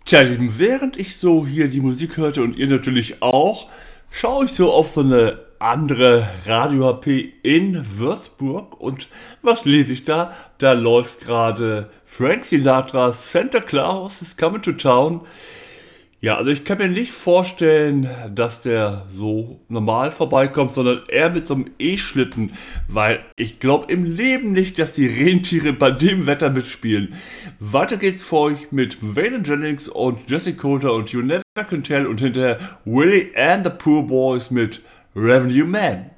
Tja, Lieben, während ich so hier die Musik hörte und ihr natürlich auch, schaue ich so auf so eine andere Radio-HP in Würzburg und was lese ich da? Da läuft gerade Frank Sinatras Santa Claus is Coming to Town. Ja, also ich kann mir nicht vorstellen, dass der so normal vorbeikommt, sondern eher mit so einem E-Schlitten, weil ich glaube im Leben nicht, dass die Rentiere bei dem Wetter mitspielen. Weiter geht's für euch mit Waylon Jennings und Jesse Coulter und You Never Can Tell und hinterher Willie and the Poor Boys mit Revenue Man.